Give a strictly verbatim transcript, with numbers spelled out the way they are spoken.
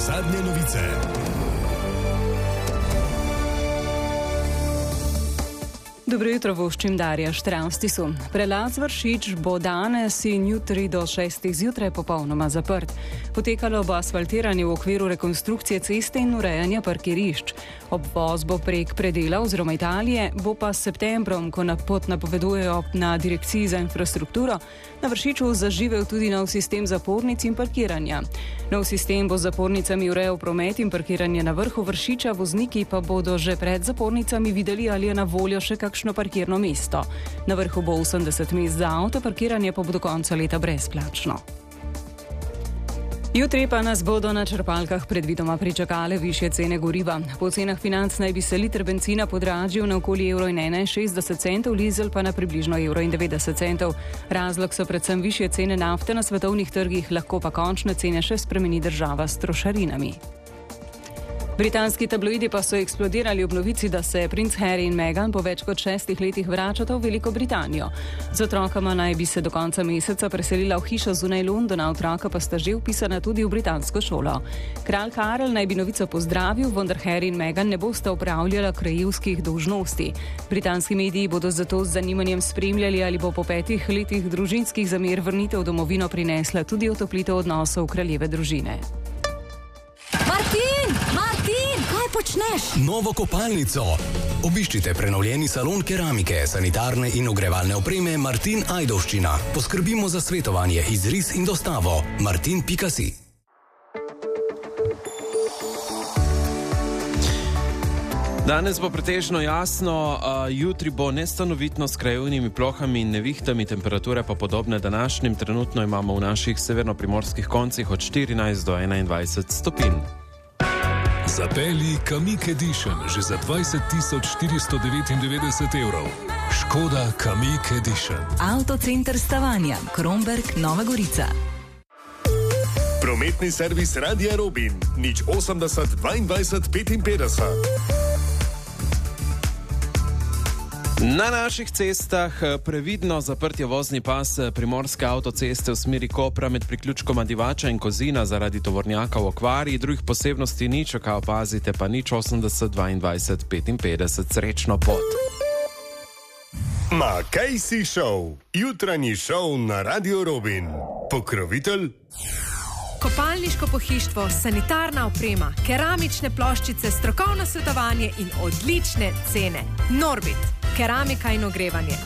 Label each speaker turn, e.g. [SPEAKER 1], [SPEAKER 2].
[SPEAKER 1] Zadnje novice.
[SPEAKER 2] Dobro jutro, voščim Darja Štravstisu. Prelaz Vršič bo danes in jutri do šestih zjutraj popolnoma zaprt. Potekalo bo asfaltiranje v okviru rekonstrukcije ceste in urejanja parkirišč. Obvoz bo prek predela oziroma Italije, bo pa s septembrom, ko na pot napovedujejo na Direkciji za infrastrukturo, na Vršiču zaživel tudi nov sistem zapornic in parkiranja. Nov sistem bo z zapornicami urejal promet in parkiranje na vrhu Vršiča, vozniki pa bodo že pred zapornicami videli, ali je na voljo še kakšno parkirno mesto. Na vrhu bo osemdeset mest za avto, parkiranje pa bo do konca leta brezplačno. Jutri pa nas bodo na črpalkah predvidoma pričakale višje cene goriva. Po cenah Financ naj bi se liter bencina podražil na okoli evro in enainšestdeset centov, dizel pa na približno evro in devetdeset centov. Razlog so predvsem višje cene nafte na svetovnih trgih, lahko pa končne cene še spremeni država s trošarinami. Britanski tabloidi pa so eksplodirali ob novici, da se princ Harry in Meghan po več kot šestih letih vračata v Veliko Britanijo. Z otrokama naj bi se do konca meseca preselila v hišo zunaj Londona, otroka pa sta že vpisana tudi v britansko šolo. Kralj Karel naj bi novico pozdravil, vendar Harry in Meghan ne bosta upravljala krajevskih dolžnosti. Britanski mediji bodo zato z zanimanjem spremljali, ali bo po petih letih družinskih zamer vrnitev v domovino prinesla tudi otoplitev odnosov kraljeve družine.
[SPEAKER 3] Martin! Martin! Kaj počneš?
[SPEAKER 1] Novo kopalnico. Obiščite prenovljeni salon keramike, sanitarne in ogrevalne opreme Martin Ajdovščina. Poskrbimo za svetovanje, izris in dostavo. martin pika si.
[SPEAKER 4] Danes bo pretežno jasno, uh, jutri bo nestanovitno s krajevnimi plohami in nevihtami, temperature pa podobne današnjim. Trenutno imamo v naših severnoprimorskih koncih od štirinajst do enaindvajset stopinj.
[SPEAKER 5] Zapelji Kamiq Edition že za dvajset tisoč štiristo devetindevetdeset evrov. Škoda Kamiq Edition.
[SPEAKER 3] Avtocenter Stavanja, Kromberk, Nova Gorica.
[SPEAKER 6] Prometni servis Radia Robin, nič osemdeset dvaindvajset petinpetdeset.
[SPEAKER 4] Na naših cestah previdno zaprtje vozni pas primorske avtoceste v smeri Kopra med priključkoma Divača in Kozina zaradi tovornjaka v okvari. Drugih posebnosti ni, če kaj opazite, pa nič osemdeset dvaindvajset petinpetdeset. Srečno pot.
[SPEAKER 6] Ma kaj si šov? Jutranji šov na Radio Robin. Pokrovitelj?
[SPEAKER 7] Kopalniško pohištvo, sanitarna oprema, keramične ploščice, strokovno svetovanje in odlične cene. Norbit, keramika in ogrevanje.